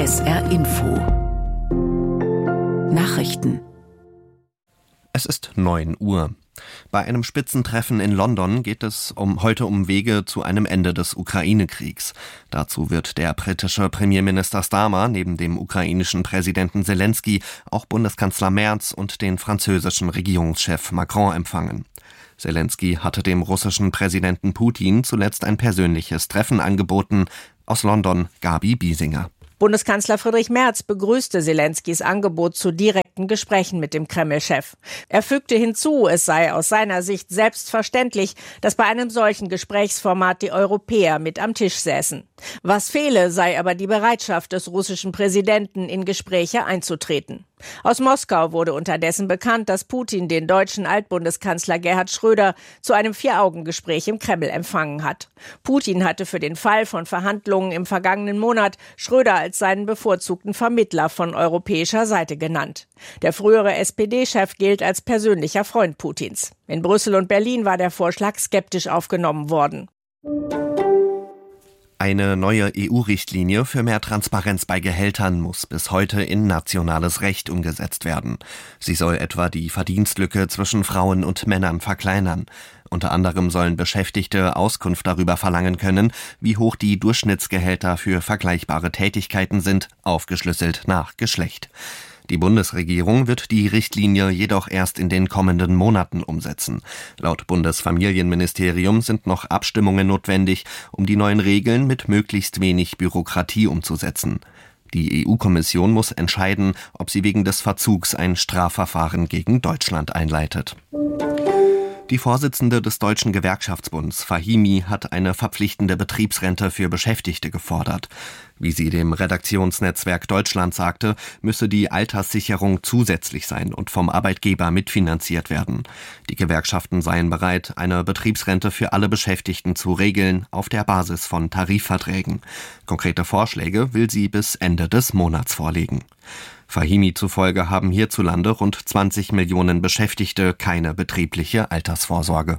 SR Info Nachrichten. Es ist 9 Uhr. Bei einem Spitzentreffen in London geht es heute um Wege zu einem Ende des Ukraine-Kriegs. Dazu wird der britische Premierminister Starmer neben dem ukrainischen Präsidenten Zelensky auch Bundeskanzler Merz und den französischen Regierungschef Macron empfangen. Zelensky hatte dem russischen Präsidenten Putin zuletzt ein persönliches Treffen angeboten. Aus London Gabi Biesinger. Bundeskanzler Friedrich Merz begrüßte Zelenskys Angebot zu direkten Gesprächen mit dem Kreml-Chef. Er fügte hinzu, es sei aus seiner Sicht selbstverständlich, dass bei einem solchen Gesprächsformat die Europäer mit am Tisch säßen. Was fehle, sei aber die Bereitschaft des russischen Präsidenten, in Gespräche einzutreten. Aus Moskau wurde unterdessen bekannt, dass Putin den deutschen Altbundeskanzler Gerhard Schröder zu einem 4-Augen-Gespräch im Kreml empfangen hat. Putin hatte für den Fall von Verhandlungen im vergangenen Monat Schröder als seinen bevorzugten Vermittler von europäischer Seite genannt. Der frühere SPD-Chef gilt als persönlicher Freund Putins. In Brüssel und Berlin war der Vorschlag skeptisch aufgenommen worden. Eine neue EU-Richtlinie für mehr Transparenz bei Gehältern muss bis heute in nationales Recht umgesetzt werden. Sie soll etwa die Verdienstlücke zwischen Frauen und Männern verkleinern. Unter anderem sollen Beschäftigte Auskunft darüber verlangen können, wie hoch die Durchschnittsgehälter für vergleichbare Tätigkeiten sind, aufgeschlüsselt nach Geschlecht. Die Bundesregierung wird die Richtlinie jedoch erst in den kommenden Monaten umsetzen. Laut Bundesfamilienministerium sind noch Abstimmungen notwendig, um die neuen Regeln mit möglichst wenig Bürokratie umzusetzen. Die EU-Kommission muss entscheiden, ob sie wegen des Verzugs ein Strafverfahren gegen Deutschland einleitet. Die Vorsitzende des Deutschen Gewerkschaftsbunds, Fahimi, hat eine verpflichtende Betriebsrente für Beschäftigte gefordert. Wie sie dem Redaktionsnetzwerk Deutschland sagte, müsse die Alterssicherung zusätzlich sein und vom Arbeitgeber mitfinanziert werden. Die Gewerkschaften seien bereit, eine Betriebsrente für alle Beschäftigten zu regeln, auf der Basis von Tarifverträgen. Konkrete Vorschläge will sie bis Ende des Monats vorlegen. Fahimi zufolge haben hierzulande rund 20 Millionen Beschäftigte keine betriebliche Altersvorsorge.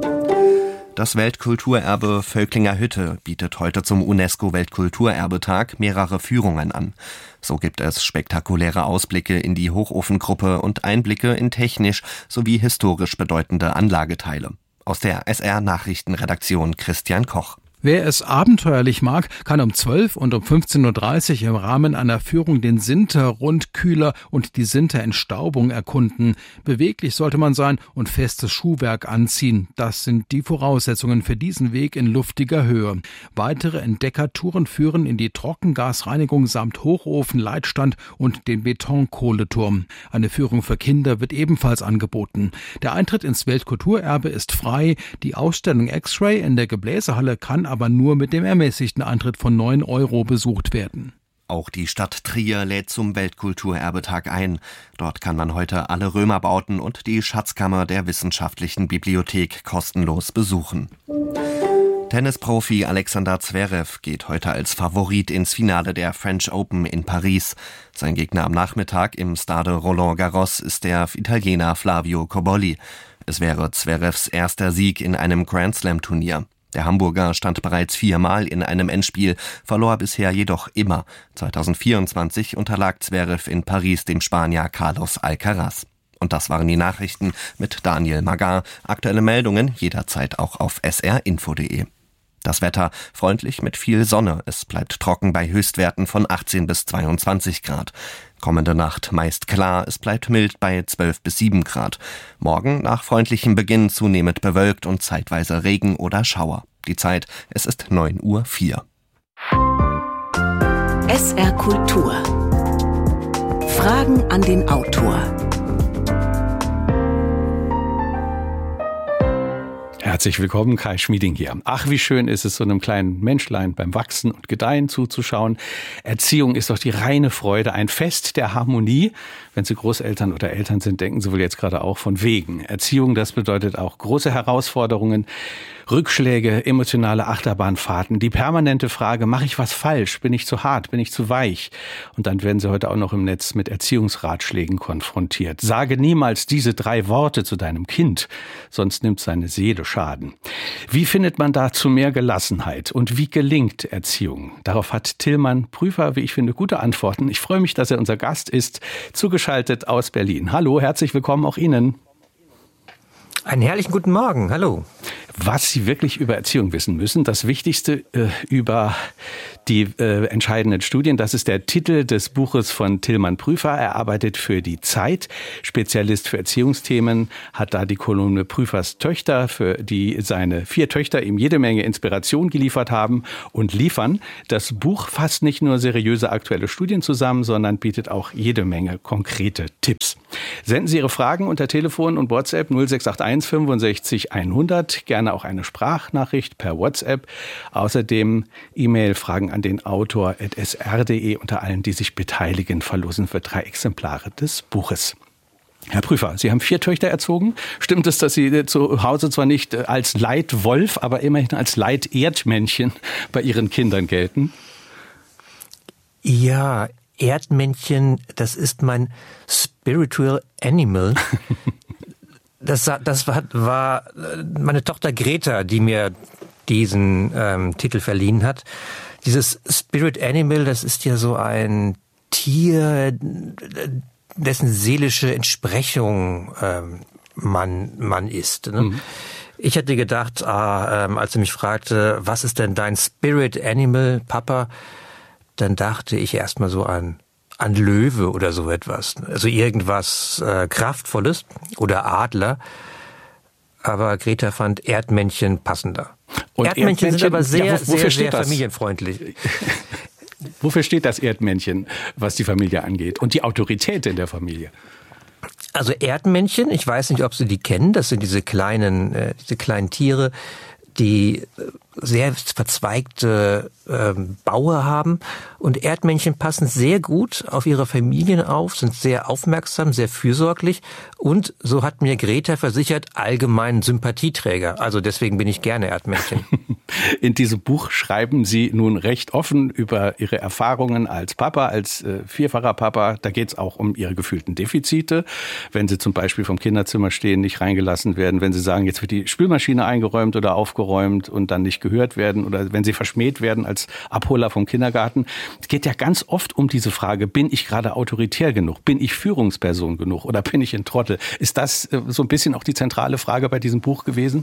Das Weltkulturerbe Völklinger Hütte bietet heute zum UNESCO-Weltkulturerbetag mehrere Führungen an. So gibt es spektakuläre Ausblicke in die Hochofengruppe und Einblicke in technisch sowie historisch bedeutende Anlageteile. Aus der SR-Nachrichtenredaktion Christian Koch. Wer es abenteuerlich mag, kann um 12 und um 15.30 Uhr im Rahmen einer Führung den Sinter-Rundkühler und die Sinter-Entstaubung erkunden. Beweglich sollte man sein und festes Schuhwerk anziehen. Das sind die Voraussetzungen für diesen Weg in luftiger Höhe. Weitere Entdeckertouren führen in die Trockengasreinigung samt Hochofen, Leitstand und den Betonkohleturm. Eine Führung für Kinder wird ebenfalls angeboten. Der Eintritt ins Weltkulturerbe ist frei. Die Ausstellung X-Ray in der Gebläsehalle kann aber nur mit dem ermäßigten Eintritt von 9 € besucht werden. Auch die Stadt Trier lädt zum Weltkulturerbetag ein. Dort kann man heute alle Römerbauten und die Schatzkammer der Wissenschaftlichen Bibliothek kostenlos besuchen. Tennisprofi Alexander Zverev geht heute als Favorit ins Finale der French Open in Paris. Sein Gegner am Nachmittag im Stade Roland-Garros ist der Italiener Flavio Cobolli. Es wäre Zverevs erster Sieg in einem Grand-Slam-Turnier. Der Hamburger stand bereits 4-mal in einem Endspiel, verlor bisher jedoch immer. 2024 unterlag Zverev in Paris dem Spanier Carlos Alcaraz. Und das waren die Nachrichten mit Daniel Magar. Aktuelle Meldungen jederzeit auch auf srinfo.de. Das Wetter freundlich mit viel Sonne. Es bleibt trocken bei Höchstwerten von 18 bis 22 Grad. Kommende Nacht meist klar, es bleibt mild bei 12 bis 7 Grad. Morgen nach freundlichem Beginn zunehmend bewölkt und zeitweise Regen oder Schauer. Die Zeit, es ist 9:04 Uhr. SR Kultur. Fragen an den Autor. Herzlich willkommen, Kai Schmieding hier. Ach, wie schön ist es, so einem kleinen Menschlein beim Wachsen und Gedeihen zuzuschauen. Erziehung ist doch die reine Freude, ein Fest der Harmonie. Wenn Sie Großeltern oder Eltern sind, denken Sie wohl jetzt gerade auch von wegen. Erziehung, das bedeutet auch große Herausforderungen, Rückschläge, emotionale Achterbahnfahrten, die permanente Frage, mache ich was falsch? Bin ich zu hart? Bin ich zu weich? Und dann werden Sie heute auch noch im Netz mit Erziehungsratschlägen konfrontiert. Sage niemals diese 3 Worte zu deinem Kind, sonst nimmt seine Seele Schaden. schaden. Wie findet man da zu mehr Gelassenheit und wie gelingt Erziehung? Darauf hat Tilman Prüfer, wie ich finde, gute Antworten. Ich freue mich, dass er unser Gast ist, zugeschaltet aus Berlin. Hallo, herzlich willkommen auch Ihnen. Einen herrlichen guten Morgen, hallo. Was Sie wirklich über Erziehung wissen müssen, das Wichtigste über die entscheidenden Studien, das ist der Titel des Buches von Tilman Prüfer. Er arbeitet für die Zeit, Spezialist für Erziehungsthemen, hat da die Kolumne Prüfers Töchter, für die seine 4 Töchter ihm jede Menge Inspiration geliefert haben und liefern. Das Buch fasst nicht nur seriöse aktuelle Studien zusammen, sondern bietet auch jede Menge konkrete Tipps. Senden Sie Ihre Fragen unter Telefon und WhatsApp 0681 65 100, gerne auch eine Sprachnachricht per WhatsApp. Außerdem E-Mail-Fragen an den Autor @sr.de. Unter allen, die sich beteiligen, verlosen wir 3 Exemplare des Buches. Herr Prüfer, Sie haben 4 Töchter erzogen. Stimmt es, dass Sie zu Hause zwar nicht als Leitwolf, aber immerhin als Leiterdmännchen bei Ihren Kindern gelten? Ja, Erdmännchen, das ist mein Spiritual Animal. Das war meine Tochter Greta, die mir diesen Titel verliehen hat. Dieses Spirit Animal, das ist ja so ein Tier, dessen seelische Entsprechung man ist. Ne? Mhm. Ich hätte gedacht, als sie mich fragte, was ist denn dein Spirit Animal, Papa? Dann dachte ich erstmal so an Löwe oder so etwas. Also irgendwas Kraftvolles oder Adler. Aber Greta fand Erdmännchen passender. Und Erdmännchen sind aber sehr familienfreundlich. Wofür steht das Erdmännchen, was die Familie angeht und die Autorität in der Familie? Also Erdmännchen, ich weiß nicht, ob Sie die kennen, das sind diese kleinen Tiere, die sehr verzweigte Baue haben. Und Erdmännchen passen sehr gut auf ihre Familien auf, sind sehr aufmerksam, sehr fürsorglich und, so hat mir Greta versichert, allgemein Sympathieträger. Also deswegen bin ich gerne Erdmännchen. In diesem Buch schreiben Sie nun recht offen über Ihre Erfahrungen als Papa, als vierfacher Papa. Da geht es auch um Ihre gefühlten Defizite. Wenn Sie zum Beispiel vom Kinderzimmer stehen, nicht reingelassen werden, wenn Sie sagen, jetzt wird die Spülmaschine eingeräumt oder aufgeräumt und dann nicht gehört werden oder wenn Sie verschmäht werden als Abholer vom Kindergarten. Es geht ja ganz oft um diese Frage, bin ich gerade autoritär genug? Bin ich Führungsperson genug oder bin ich ein Trottel? Ist das so ein bisschen auch die zentrale Frage bei diesem Buch gewesen?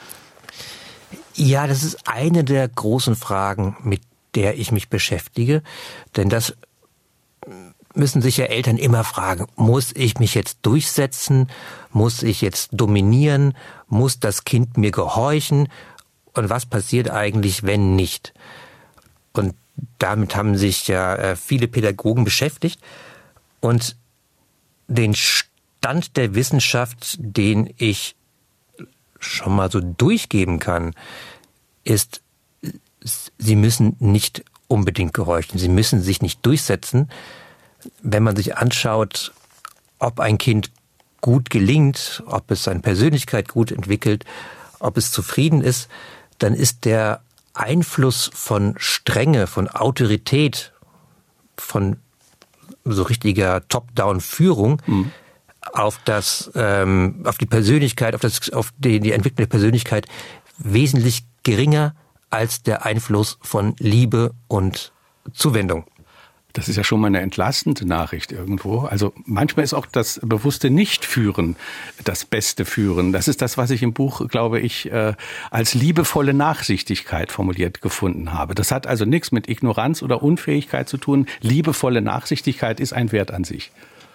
Ja, das ist eine der großen Fragen, mit der ich mich beschäftige. Denn das müssen sich ja Eltern immer fragen. Muss ich mich jetzt durchsetzen? Muss ich jetzt dominieren? Muss das Kind mir gehorchen? Und was passiert eigentlich, wenn nicht? Und damit haben sich ja viele Pädagogen beschäftigt. Und den Stand der Wissenschaft, den ich schon mal so durchgeben kann, ist, Sie müssen nicht unbedingt gehorchen. Sie müssen sich nicht durchsetzen. Wenn man sich anschaut, ob ein Kind gut gelingt, ob es seine Persönlichkeit gut entwickelt, ob es zufrieden ist, dann ist der Einfluss von Strenge, von Autorität, von so richtiger Top-Down-Führung auf die Persönlichkeit, auf die Entwicklung der Persönlichkeit wesentlich geringer als der Einfluss von Liebe und Zuwendung. Das ist ja schon mal eine entlastende Nachricht irgendwo. Also manchmal ist auch das bewusste Nichtführen das beste Führen. Das ist das, was ich im Buch, glaube ich, als liebevolle Nachsichtigkeit formuliert gefunden habe. Das hat also nichts mit Ignoranz oder Unfähigkeit zu tun. Liebevolle Nachsichtigkeit ist ein Wert an sich.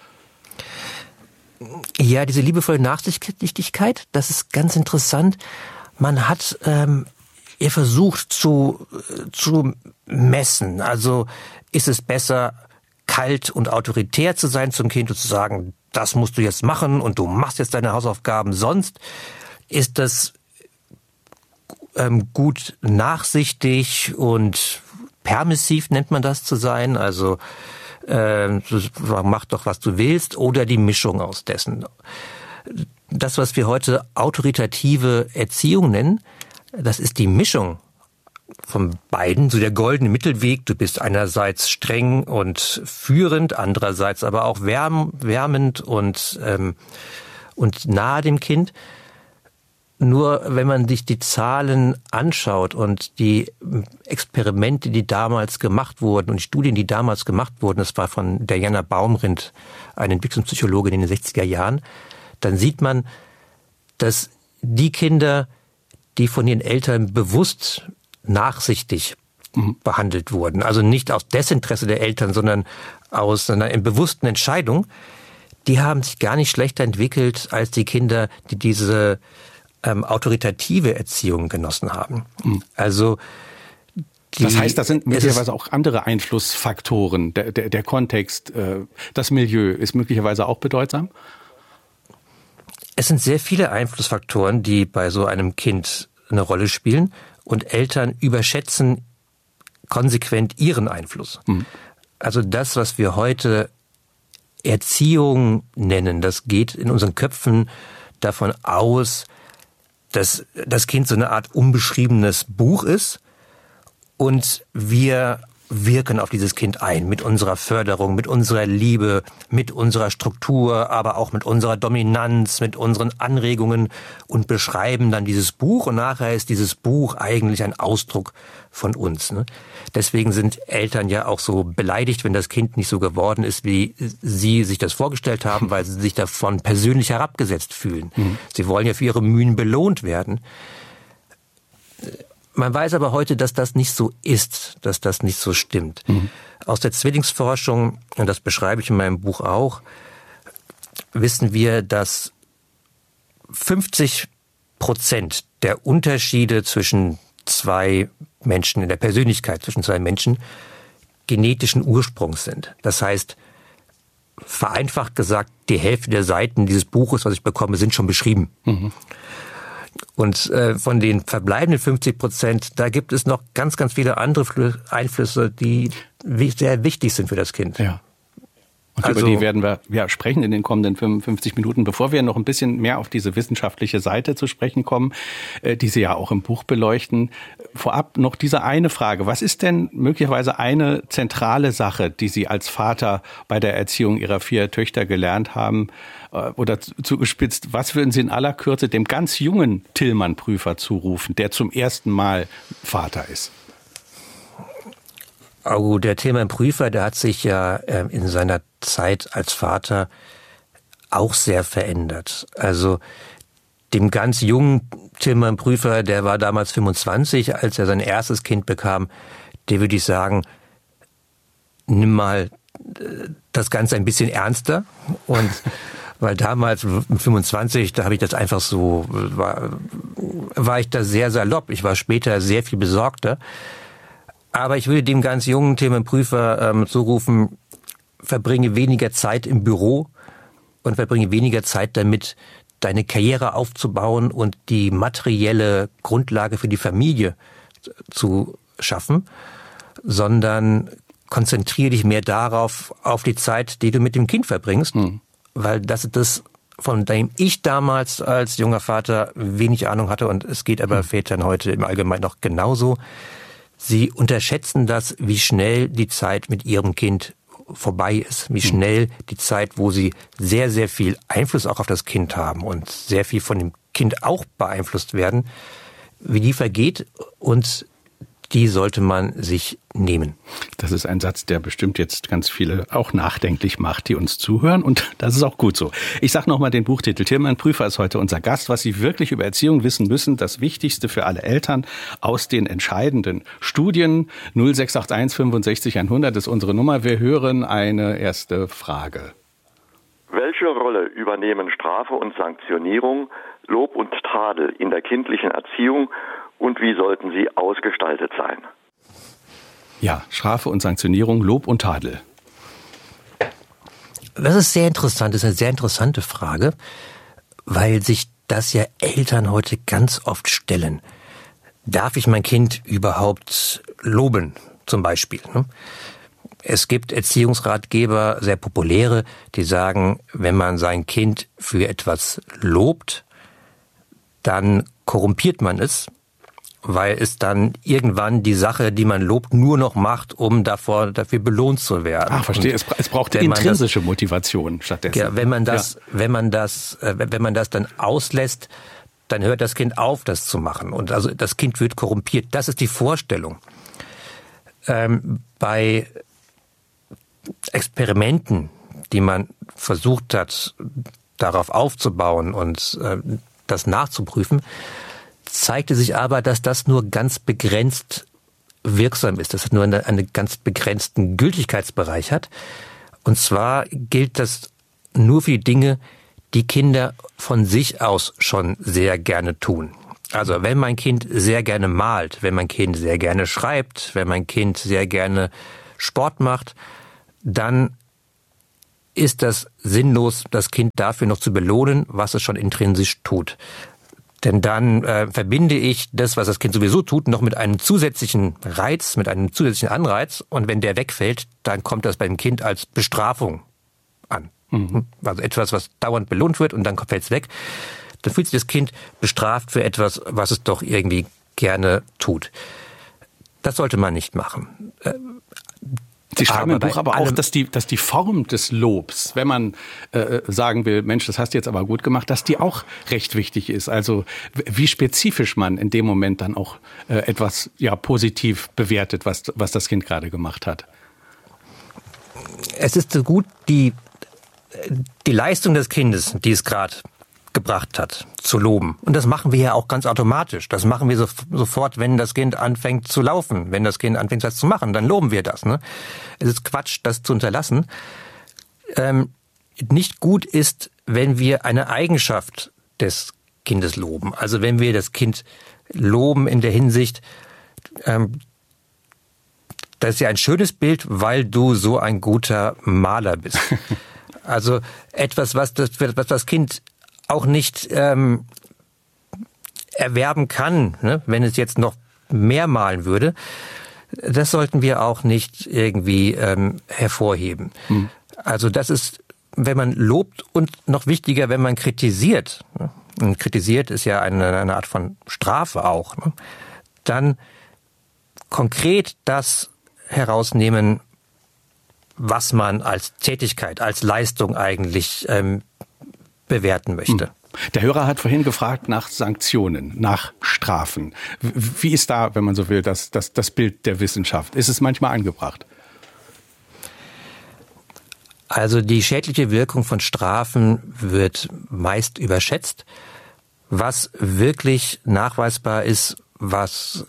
Ja, diese liebevolle Nachsichtigkeit, das ist ganz interessant. Man hat ihr versucht zu messen. Also ist es besser, kalt und autoritär zu sein zum Kind und zu sagen, das musst du jetzt machen und du machst jetzt deine Hausaufgaben, sonst ist das gut nachsichtig und permissiv nennt man das zu sein, also mach doch, was du willst, oder die Mischung aus dessen. Das, was wir heute autoritative Erziehung nennen, das ist die Mischung von beiden, so der goldene Mittelweg. Du bist einerseits streng und führend, andererseits aber auch wärmend und nahe dem Kind. Nur wenn man sich die Zahlen anschaut und die Experimente, die damals gemacht wurden und die Studien, die damals gemacht wurden, das war von Diana Baumrind, eine Entwicklungspsychologin in den 60er Jahren, dann sieht man, dass die Kinder, die von ihren Eltern bewusst nachsichtig behandelt wurden, also nicht aus Desinteresse der Eltern, sondern aus einer bewussten Entscheidung, die haben sich gar nicht schlechter entwickelt als die Kinder, die diese autoritative Erziehung genossen haben. Also das heißt, das sind möglicherweise auch andere Einflussfaktoren. Der Kontext, das Milieu ist möglicherweise auch bedeutsam? Es sind sehr viele Einflussfaktoren, die bei so einem Kind eine Rolle spielen. Und Eltern überschätzen konsequent ihren Einfluss. Also das, was wir heute Erziehung nennen, das geht in unseren Köpfen davon aus, dass das Kind so eine Art unbeschriebenes Buch ist und wir wirken auf dieses Kind ein mit unserer Förderung, mit unserer Liebe, mit unserer Struktur, aber auch mit unserer Dominanz, mit unseren Anregungen und beschreiben dann dieses Buch und nachher ist dieses Buch eigentlich ein Ausdruck von uns. Ne? Deswegen sind Eltern ja auch so beleidigt, wenn das Kind nicht so geworden ist, wie sie sich das vorgestellt haben, weil sie sich davon persönlich herabgesetzt fühlen. Sie wollen ja für ihre Mühen belohnt werden. Man weiß aber heute, dass das nicht so ist, dass das nicht so stimmt. Aus der Zwillingsforschung, und das beschreibe ich in meinem Buch auch, wissen wir, dass 50% der Unterschiede zwischen zwei Menschen, in der Persönlichkeit zwischen zwei Menschen, genetischen Ursprungs sind. Das heißt, vereinfacht gesagt, die Hälfte der Seiten dieses Buches, was ich bekomme, sind schon beschrieben. Und von den verbleibenden 50%, da gibt es noch ganz, ganz viele andere Einflüsse, die sehr wichtig sind für das Kind. Ja. Und über die werden wir sprechen in den kommenden 55 Minuten. Bevor wir noch ein bisschen mehr auf diese wissenschaftliche Seite zu sprechen kommen, die Sie ja auch im Buch beleuchten, vorab noch diese eine Frage. Was ist denn möglicherweise eine zentrale Sache, die Sie als Vater bei der Erziehung Ihrer 4 Töchter gelernt haben? Oder zugespitzt, was würden Sie in aller Kürze dem ganz jungen Tillmann-Prüfer zurufen, der zum ersten Mal Vater ist? Oh, der Tillmann-Prüfer, der hat sich ja in seiner Zeit als Vater auch sehr verändert. Also dem ganz jungen Tillmann-Prüfer, der war damals 25, als er sein erstes Kind bekam, der würde ich sagen, nimm mal das Ganze ein bisschen ernster. Und weil damals, 25, da habe ich das einfach so, war ich da sehr salopp. Ich war später sehr viel besorgter. Aber ich würde dem ganz jungen Tillmann-Prüfer zurufen, verbringe weniger Zeit im Büro und verbringe weniger Zeit damit, deine Karriere aufzubauen und die materielle Grundlage für die Familie zu schaffen, sondern konzentriere dich mehr darauf, auf die Zeit, die du mit dem Kind verbringst, weil das ist das, von dem ich damals als junger Vater wenig Ahnung hatte und es geht aber Vätern heute im Allgemeinen noch genauso. Sie unterschätzen das, wie schnell die Zeit mit ihrem Kind vorbei ist, wie schnell die Zeit, wo sie sehr, sehr viel Einfluss auch auf das Kind haben und sehr viel von dem Kind auch beeinflusst werden, wie die vergeht und die sollte man sich nehmen. Das ist ein Satz, der bestimmt jetzt ganz viele auch nachdenklich macht, die uns zuhören. Und das ist auch gut so. Ich sage nochmal den Buchtitel. Tillmann-Prüfer ist heute unser Gast. Was Sie wirklich über Erziehung wissen müssen, das Wichtigste für alle Eltern aus den entscheidenden Studien. 0681 65 100 ist unsere Nummer. Wir hören eine erste Frage. Welche Rolle übernehmen Strafe und Sanktionierung, Lob und Tadel in der kindlichen Erziehung und wie sollten sie ausgestaltet sein? Ja, Strafe und Sanktionierung, Lob und Tadel. Das ist sehr interessant, das ist eine sehr interessante Frage, weil sich das ja Eltern heute ganz oft stellen. Darf ich mein Kind überhaupt loben, zum Beispiel? Es gibt Erziehungsratgeber, sehr populäre, die sagen, wenn man sein Kind für etwas lobt, dann korrumpiert man es, weil es dann irgendwann die Sache, die man lobt, nur noch macht, um dafür belohnt zu werden. Ah, verstehe. Es braucht intrinsische Motivation stattdessen. Ja, wenn man das dann auslässt, dann hört das Kind auf, das zu machen. Und also das Kind wird korrumpiert. Das ist die Vorstellung. Bei Experimenten, die man versucht hat, darauf aufzubauen und das nachzuprüfen, zeigte sich aber, dass das nur ganz begrenzt wirksam ist, dass es nur einen ganz begrenzten Gültigkeitsbereich hat. Und zwar gilt das nur für die Dinge, die Kinder von sich aus schon sehr gerne tun. Also wenn mein Kind sehr gerne malt, wenn mein Kind sehr gerne schreibt, wenn mein Kind sehr gerne Sport macht, dann ist das sinnlos, das Kind dafür noch zu belohnen, was es schon intrinsisch tut. Denn dann verbinde ich das, was das Kind sowieso tut, noch mit einem zusätzlichen Reiz, mit einem zusätzlichen Anreiz. Und wenn der wegfällt, dann kommt das beim Kind als Bestrafung an. Also etwas, was dauernd belohnt wird und dann fällt es weg. Dann fühlt sich das Kind bestraft für etwas, was es doch irgendwie gerne tut. Das sollte man nicht machen. Sie schreiben im Buch aber auch, dass die Form des Lobs, wenn man sagen will, Mensch, das hast du jetzt aber gut gemacht, dass die auch recht wichtig ist. Also wie spezifisch man in dem Moment dann auch etwas positiv bewertet, was das Kind gerade gemacht hat. Es ist so gut, die Leistung des Kindes, die es gerade gebracht hat, zu loben. Und das machen wir ja auch ganz automatisch. Das machen wir sofort, wenn das Kind anfängt zu laufen. Wenn das Kind anfängt, was zu machen, dann loben wir das. Ne? Es ist Quatsch, das zu unterlassen. Nicht gut ist, wenn wir eine Eigenschaft des Kindes loben. Also wenn wir das Kind loben in der Hinsicht, das ist ja ein schönes Bild, weil du so ein guter Maler bist. Also etwas, was das Kind auch nicht erwerben kann, ne, wenn es jetzt noch mehr malen würde, das sollten wir auch nicht irgendwie hervorheben. Also das ist, wenn man lobt und noch wichtiger, wenn man kritisiert, ne, und kritisiert ist ja eine Art von Strafe auch, ne, dann konkret das herausnehmen, was man als Tätigkeit, als Leistung eigentlich bewerten möchte. Der Hörer hat vorhin gefragt nach Sanktionen, nach Strafen. Wie ist da, wenn man so will, das Bild der Wissenschaft? Ist es manchmal angebracht? Also die schädliche Wirkung von Strafen wird meist überschätzt. Was wirklich nachweisbar ist, was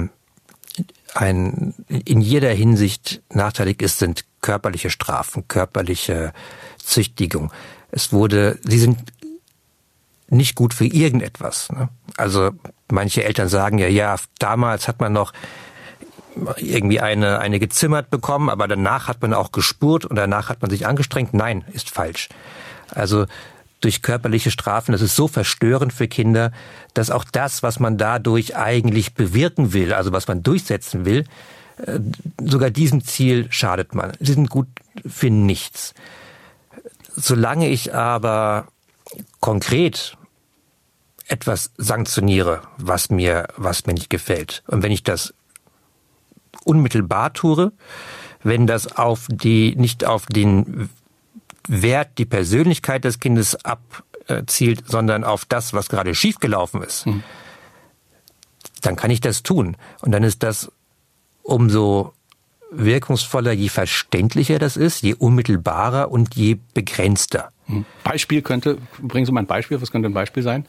in jeder Hinsicht nachteilig ist, sind körperliche Strafen, körperliche Züchtigung. Sie sind nicht gut für irgendetwas. Ne? Also manche Eltern sagen ja, damals hat man noch irgendwie eine gezimmert bekommen, aber danach hat man auch gespurt und danach hat man sich angestrengt. Nein, ist falsch. Also durch körperliche Strafen, das ist so verstörend für Kinder, dass auch das, was man dadurch eigentlich bewirken will, also was man durchsetzen will, sogar diesem Ziel schadet man. Sie sind gut für nichts. Solange ich aber konkret etwas sanktioniere, was mir nicht gefällt, und wenn ich das unmittelbar tue, wenn das nicht auf den Wert, die Persönlichkeit des Kindes abzielt, sondern auf das, was gerade schiefgelaufen ist, dann kann ich das tun. Und dann ist das umso wirkungsvoller, je verständlicher das ist, je unmittelbarer und je begrenzter. Bringen Sie mal ein Beispiel, was könnte ein Beispiel sein?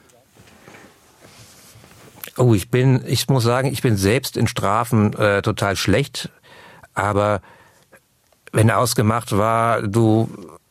Oh, ich muss sagen, ich bin selbst in Strafen total schlecht, aber wenn ausgemacht war, du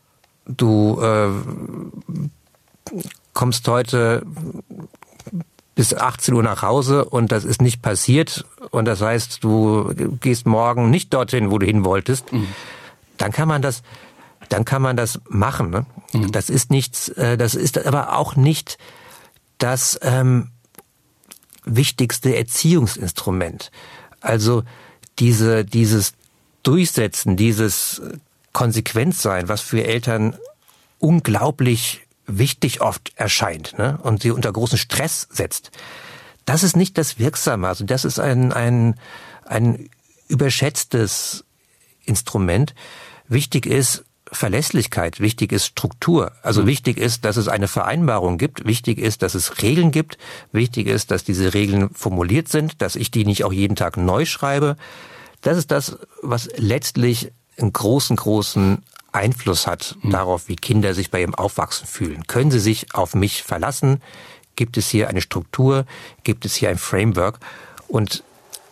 kommst heute bis 18 Uhr nach Hause und das ist nicht passiert und das heißt, du gehst morgen nicht dorthin, wo du hin wolltest, dann kann man das machen. Ne? Das ist nichts, das ist aber auch nicht das wichtigste Erziehungsinstrument. Also dieses Durchsetzen, dieses Konsequentsein, was für Eltern unglaublich wichtig oft erscheint, ne? Und sie unter großen Stress setzt. Das ist nicht das Wirksame. Also das ist ein überschätztes Instrument. Wichtig ist, Verlässlichkeit, wichtig ist Struktur. Also wichtig ist, dass es eine Vereinbarung gibt, wichtig ist, dass es Regeln gibt, wichtig ist, dass diese Regeln formuliert sind, dass ich die nicht auch jeden Tag neu schreibe. Das ist das, was letztlich einen großen Einfluss hat darauf, wie Kinder sich bei ihrem Aufwachsen fühlen. Können sie sich auf mich verlassen? Gibt es hier eine Struktur? Gibt es hier ein Framework? Und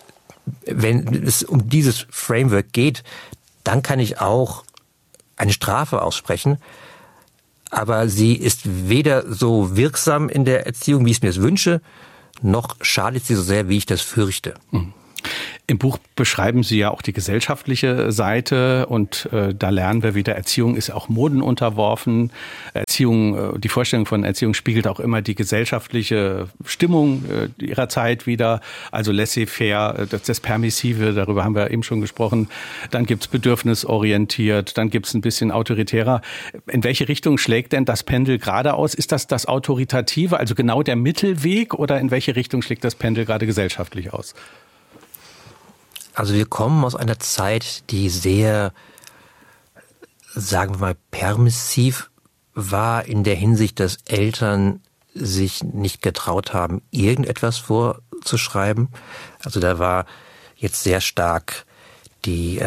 wenn es um dieses Framework geht, dann kann ich auch eine Strafe aussprechen. Aber sie ist weder so wirksam in der Erziehung, wie ich es mir wünsche, noch schadet sie so sehr, wie ich das fürchte. Im Buch beschreiben Sie ja auch die gesellschaftliche Seite und da lernen wir wieder, Erziehung ist auch Moden unterworfen. Erziehung, die Vorstellung von Erziehung spiegelt auch immer die gesellschaftliche Stimmung ihrer Zeit wider. Also laissez-faire, das Permissive, darüber haben wir eben schon gesprochen. Dann gibt's bedürfnisorientiert, dann gibt's ein bisschen autoritärer. In welche Richtung schlägt denn das Pendel gerade aus? Ist das das Autoritative, also genau der Mittelweg, oder in welche Richtung schlägt das Pendel gerade gesellschaftlich aus? Also wir kommen aus einer Zeit, die sehr, sagen wir mal, permissiv war in der Hinsicht, dass Eltern sich nicht getraut haben, irgendetwas vorzuschreiben. Also da war jetzt sehr stark die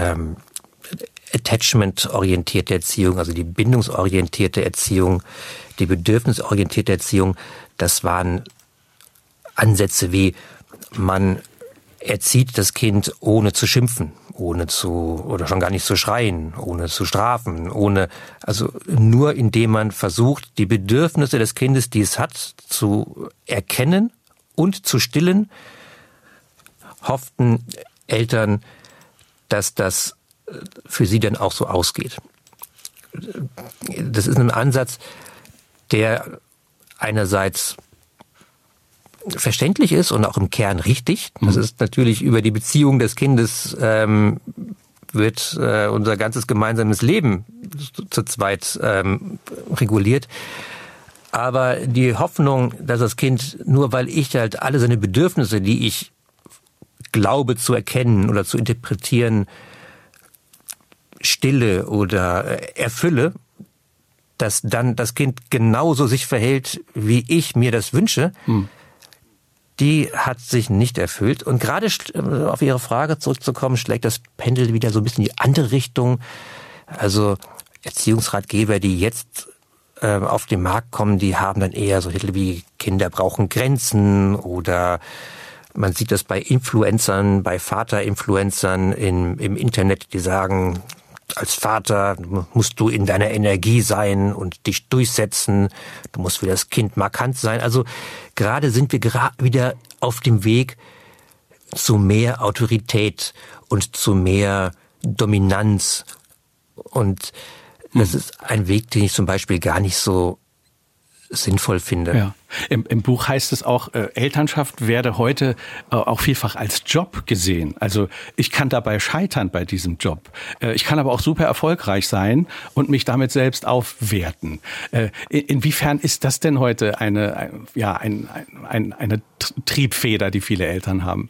attachment-orientierte Erziehung, also die bindungsorientierte Erziehung, die bedürfnisorientierte Erziehung. Das waren Ansätze wie, man erzieht das Kind ohne zu schimpfen, oder schon gar nicht zu schreien, ohne zu strafen, also nur indem man versucht, die Bedürfnisse des Kindes, die es hat, zu erkennen und zu stillen, hofften Eltern, dass das für sie dann auch so ausgeht. Das ist ein Ansatz, der einerseits verständlich ist und auch im Kern richtig. Das ist natürlich über die Beziehung des Kindes wird unser ganzes gemeinsames Leben zu zweit reguliert. Aber die Hoffnung, dass das Kind, nur weil ich halt alle seine Bedürfnisse, die ich glaube zu erkennen oder zu interpretieren, stille oder erfülle, dass dann das Kind genauso sich verhält, wie ich mir das wünsche, die hat sich nicht erfüllt. Und gerade auf Ihre Frage zurückzukommen, schlägt das Pendel wieder so ein bisschen in die andere Richtung. Also Erziehungsratgeber, die jetzt auf den Markt kommen, die haben dann eher so Titel wie Kinder brauchen Grenzen, oder man sieht das bei Influencern, bei Vater-Influencern im Internet, die sagen, als Vater musst du in deiner Energie sein und dich durchsetzen. Du musst für das Kind markant sein. Also gerade sind wir wieder auf dem Weg zu mehr Autorität und zu mehr Dominanz. Und das ist ein Weg, den ich zum Beispiel gar nicht so sinnvoll finde. Ja. Im Buch heißt es auch, Elternschaft werde heute auch vielfach als Job gesehen. Also ich kann dabei scheitern bei diesem Job. Ich kann aber auch super erfolgreich sein und mich damit selbst aufwerten. Inwiefern ist das denn heute eine Triebfeder, die viele Eltern haben?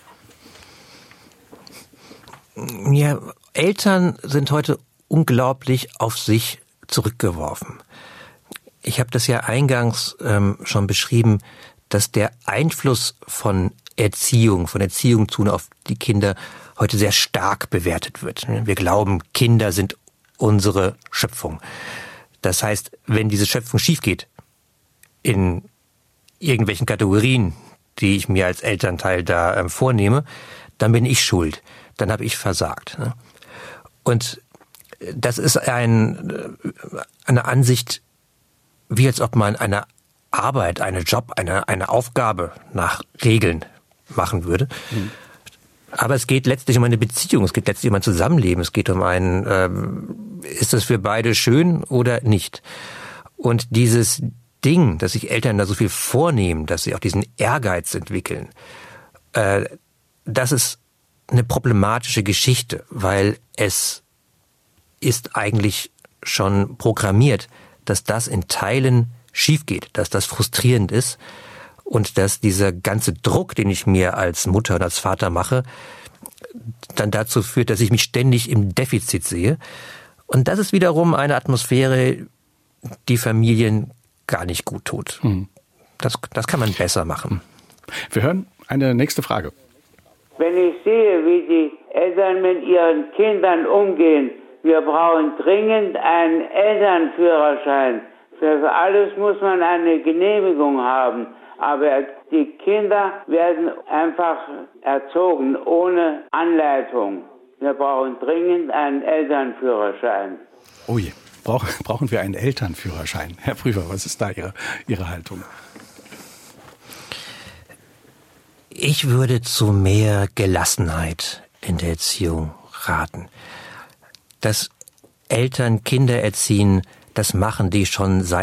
Ja, Eltern sind heute unglaublich auf sich zurückgeworfen. Ich habe das ja eingangs schon beschrieben, dass der Einfluss von Erziehung tun auf die Kinder heute sehr stark bewertet wird. Wir glauben, Kinder sind unsere Schöpfung. Das heißt, wenn diese Schöpfung schief geht, in irgendwelchen Kategorien, die ich mir als Elternteil da vornehme, dann bin ich schuld. Dann habe ich versagt. Und das ist eine Ansicht, wie als ob man eine Arbeit, einen Job, eine Aufgabe nach Regeln machen würde. Aber es geht letztlich um eine Beziehung, es geht letztlich um ein Zusammenleben, es geht um ist das für beide schön oder nicht? Und dieses Ding, dass sich Eltern da so viel vornehmen, dass sie auch diesen Ehrgeiz entwickeln, das ist eine problematische Geschichte, weil es ist eigentlich schon programmiert, dass das in Teilen schief geht, dass das frustrierend ist und dass dieser ganze Druck, den ich mir als Mutter und als Vater mache, dann dazu führt, dass ich mich ständig im Defizit sehe Und das ist wiederum eine Atmosphäre, die Familien gar nicht gut tut. Das kann man besser machen. Wir hören eine nächste Frage. Wenn ich sehe, wie die Eltern mit ihren Kindern umgehen, wir brauchen dringend einen Elternführerschein. Für alles muss man eine Genehmigung haben. Aber die Kinder werden einfach erzogen ohne Anleitung. Wir brauchen dringend einen Elternführerschein. Oh je, brauchen wir einen Elternführerschein? Herr Prüfer, was ist da Ihre Haltung? Ich würde zu mehr Gelassenheit in der Erziehung raten. Dass Eltern Kinder erziehen, das machen die schon seit